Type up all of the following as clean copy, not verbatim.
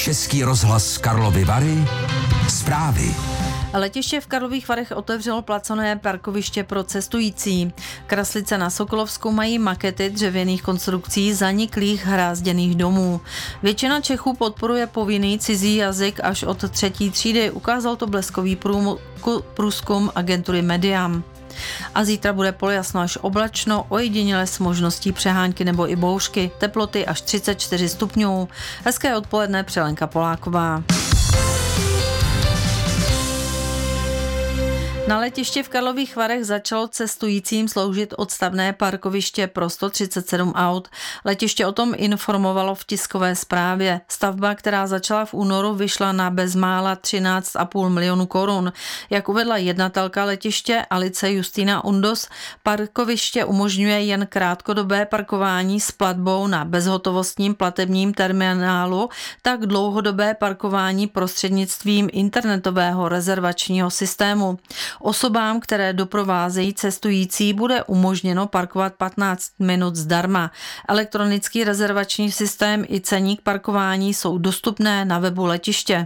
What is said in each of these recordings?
Český rozhlas Karlovy Vary. Zprávy. Letiště v Karlových Varech otevřelo placené parkoviště pro cestující. Kraslice na Sokolovsku mají makety dřevěných konstrukcí zaniklých hrázděných domů. Většina Čechů podporuje povinný cizí jazyk až od 3. třídy, ukázal to bleskový průzkum agentury Median. A zítra bude polojasno až oblačno, ojediněle s možností přehánky nebo i bouřky, teploty až 34 stupňů. Hezké odpoledne, Přelenka Poláková. Na letiště v Karlových Varech začalo cestujícím sloužit odstavné parkoviště pro 137 aut. Letiště o tom informovalo v tiskové zprávě. Stavba, která začala v únoru, vyšla na bezmála 13,5 milionu korun. Jak uvedla jednatelka letiště Alice Justina Undos, parkoviště umožňuje jen krátkodobé parkování s platbou na bezhotovostním platebním terminálu, tak dlouhodobé parkování prostřednictvím internetového rezervačního systému. Osobám, které doprovázejí cestující, bude umožněno parkovat 15 minut zdarma. Elektronický rezervační systém i ceník parkování jsou dostupné na webu letiště.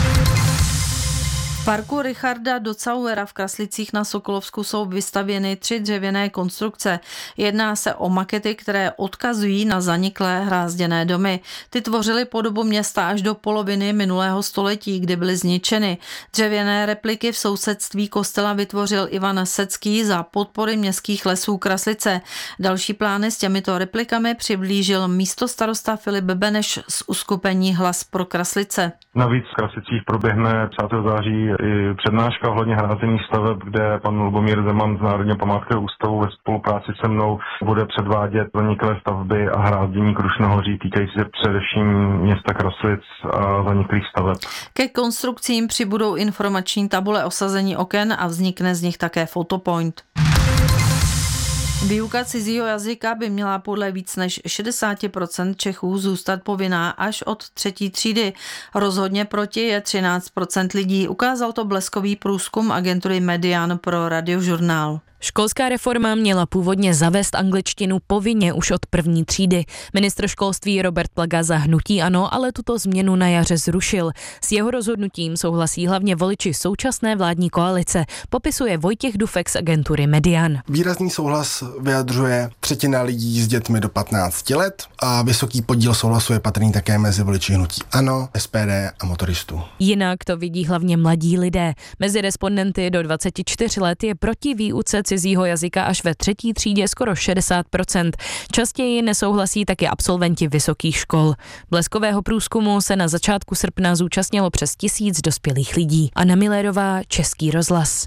V parku Richarda Docauera v Kraslicích na Sokolovsku jsou vystavěny 3 dřevěné konstrukce. Jedná se o makety, které odkazují na zaniklé hrázděné domy. Ty tvořily podobu města až do poloviny minulého století, kdy byly zničeny. Dřevěné repliky v sousedství kostela vytvořil Ivan Secký za podpory městských lesů Kraslice. Další plány s těmito replikami přiblížil místostarosta Filip Beneš z uskupení Hlas pro Kraslice. Navíc v Kraslicích proběhne 5. září i přednáška ohledně hrázených staveb, kde pan Lubomír Zeman z Národního památkového ústavu ve spolupráci se mnou bude předvádět zaniklé stavby a hrázdění Krušnohoří týkající se především města Kraslic a zaniklých staveb. Ke konstrukcím přibudou informační tabule osazení oken a vznikne z nich také fotopoint. Výuka cizího jazyka by měla podle víc než 60% Čechů zůstat povinná až od 3. třídy. Rozhodně proti je 13% lidí, ukázal to bleskový průzkum agentury Median pro Radiožurnál. Školská reforma měla původně zavést angličtinu povinně už od 1. třídy. Ministr školství Robert Plaga za hnutí ANO ale tuto změnu na jaře zrušil. S jeho rozhodnutím souhlasí hlavně voliči současné vládní koalice, popisuje Vojtěch Dufek z agentury Median. Výrazný souhlas vyjadřuje 1/3 lidí s dětmi do 15 let a vysoký podíl souhlasu je patrný také mezi voliči hnutí ANO, SPD a motoristů. Jinak to vidí hlavně mladí lidé. Mezi respondenty do 24 let je proti výuce cizího jazyka až ve 3. třídě skoro 60%. Častěji nesouhlasí taky absolventi vysokých škol. Bleskového průzkumu se na začátku srpna zúčastnilo přes 1000 dospělých lidí. Anna Millerová, Český rozhlas.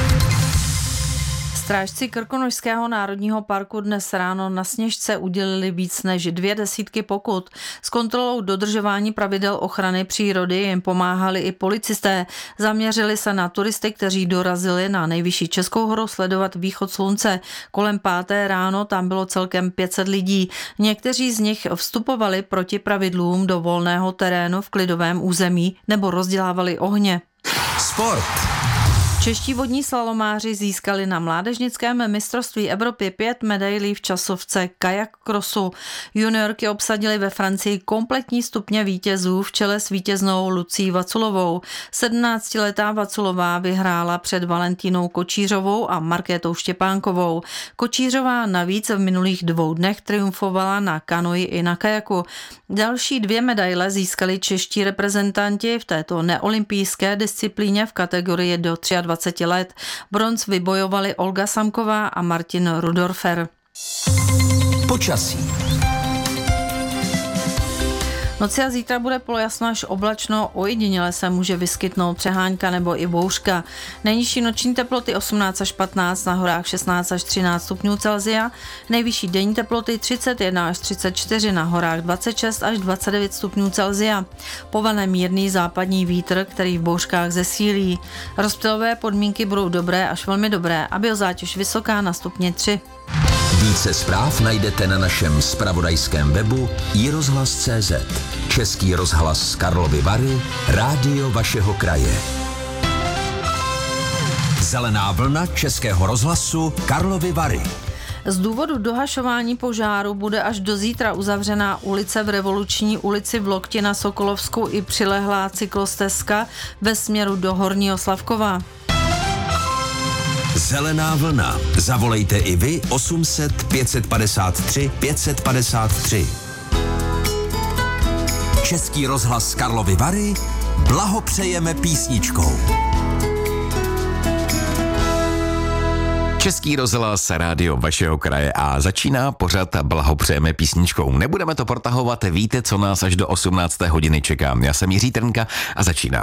Strážci Krkonošského národního parku dnes ráno na Sněžce udělili víc než 2 pokut. S kontrolou dodržování pravidel ochrany přírody jim pomáhali i policisté. Zaměřili se na turisty, kteří dorazili na nejvyšší Českou horu sledovat východ slunce. Kolem 5. ráno tam bylo celkem 500 lidí. Někteří z nich vstupovali proti pravidlům do volného terénu v klidovém území nebo rozdělávali ohně. Sport. Čeští vodní slalomáři získali na mládežnickém mistrovství Evropy 5 medailí v časovce kajak crossu. Juniorky obsadily ve Francii kompletní stupně vítězů v čele s vítěznou Lucí Vaculovou. 17letá Vaculová vyhrála před Valentínou Kočířovou a Markétou Štěpánkovou. Kočířová navíc v minulých 2 dnech triumfovala na kanoji i na kajaku. Další 2 medaile získali čeští reprezentanti v této neolympijské disciplíně v kategorii do 23 let. Bronz vybojovali Olga Samková a Martin Rudorfer. Počasí. Noci a zítra bude polojasno až oblačno, ojediněle se může vyskytnout přehánka nebo i bouřka. Nejnižší noční teploty 18 až 15, na horách 16 až 13 stupňů Celsia, nejvyšší denní teploty 31 až 34, na horách 26 až 29 stupňů Celsia. Povane mírný západní vítr, který v bouřkách zesílí. Rozptylové podmínky budou dobré až velmi dobré a biozátěž vysoká na stupně 3. Více zpráv najdete na našem zpravodajském webu iRozhlas.cz. Český rozhlas Karlovy Vary, rádio vašeho kraje. Zelená vlna Českého rozhlasu Karlovy Vary. Z důvodu dohašování požáru bude až do zítra uzavřená ulice v Revoluční ulici v Lokti na Sokolovsku i přilehlá cyklostezka ve směru do Horního Slavkova. Zelená vlna. Zavolejte i vy 800 553 553. Český rozhlas Karlovy Vary blahopřejeme písničkou. Český rozhlas, rádio vašeho kraje a začíná pořad blahopřejeme písničkou. Nebudeme to protahovat, víte, co nás až do 18. hodiny čeká. Já jsem Jiří Trnka a začíná.